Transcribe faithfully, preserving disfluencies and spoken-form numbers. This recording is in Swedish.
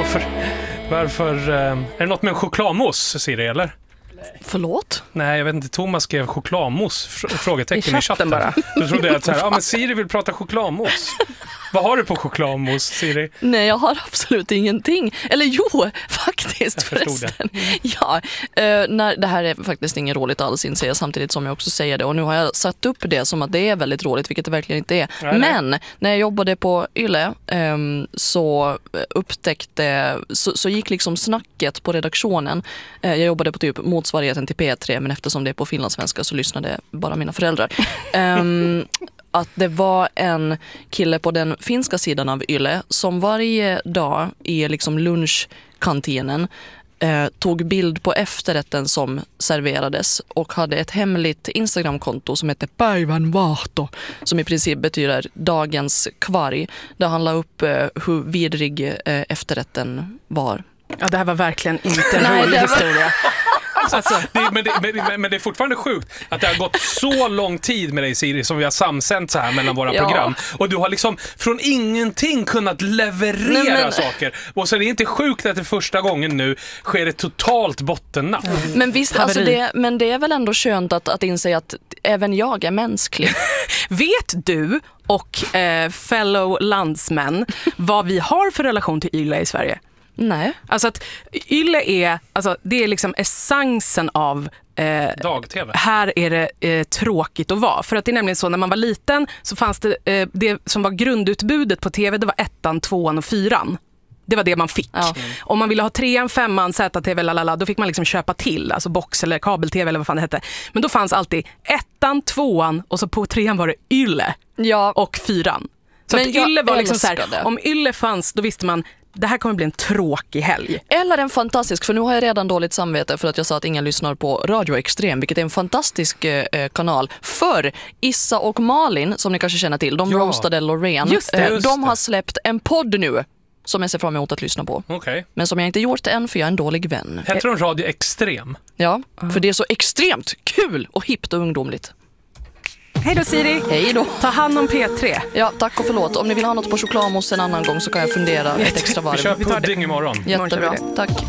Varför? Varför eh, är det något med en chokladmousse, Siri, eller? Förlåt? Nej, jag vet inte. Thomas skrev chokladmousse, fr- frågetecken i, I chatten. bara. Då trodde jag att så här, ja, men Siri vill prata chokladmousse. Vad har du på chokladmousse, Siri? Nej, jag har absolut ingenting. Eller jo, faktiskt Jag förstod förresten. Ja, eh, när, det här är faktiskt inget roligt alls, inser jag, samtidigt som jag också säger det. Och nu har jag satt upp det som att det är väldigt roligt, vilket det verkligen inte är. Nej, Men nej. när jag jobbade på Yle eh, så upptäckte, så, så gick liksom snacket på redaktionen. Eh, jag jobbade på typ motsvarigheten till P tre, men eftersom det är på finlandssvenska så lyssnade bara mina föräldrar. Eh, att det var en kille på den finska sidan av Yle som varje dag i liksom lunchkantinen eh, tog bild på efterrätten som serverades och hade ett hemligt Instagramkonto som heter Päivän vaahto, som i princip betyder dagens kvarg. Det handlar upp eh, hur vidrig eh, efterrätten var. Ja, det här var verkligen inte en Nej, rolig det var- historia. Alltså, det, men, det, men, men det är fortfarande sjukt att det har gått så lång tid med dig, Siri, som vi har samsänt så här mellan våra Ja. program. Och du har liksom från ingenting kunnat leverera Nej, men- saker. Och så är det inte sjukt att det första gången nu sker ett totalt bottennapp. Men visst, Haveri. alltså det, men det är väl ändå skönt att, att inse att även jag är mänsklig. Vet du och eh, fellow landsmän vad vi har för relation till Yle i Sverige? Nej. Alltså att Yle är, alltså det är liksom essensen av eh, Dag-tv. här är det eh, tråkigt att vara. För att det är nämligen så, när man var liten så fanns det, eh, det som var grundutbudet på tv, det var ettan, tvåan och fyran. Det var det man fick. Ja. Om man ville ha trean, femman, Z T V, lalala, då fick man liksom köpa till, alltså box eller kabel-tv eller vad fan det hette. Men då fanns alltid ettan, tvåan och så på trean var det Yle Ja, och fyran. Så Men att jag Yle var liksom så älskar det. här, om Yle fanns, då visste man det här kommer bli en tråkig helg. eller en fantastisk, för nu har jag redan dåligt samvete för att jag sa att ingen lyssnar på Radio Extrem, vilket är en fantastisk eh, kanal. För Issa och Malin, som ni kanske känner till, de Ja. roastade Loreen. Just det, Eh, just de det. har släppt en podd nu som jag ser fram emot att lyssna på. Okej. Men som jag inte gjort än, för jag är en dålig vän. Heter de Radio Extrem? Ja, för det är så extremt kul och hippt och ungdomligt. Hej då Siri. Hej då. Ta hand om P tre. Ja, tack och förlåt. Om ni vill ha något på chokladmousse en annan gång så kan jag fundera ett extra varv. Vi kör Vi tar det. pudding imorgon. Imorgon kör vi Jättebra. det. Tack.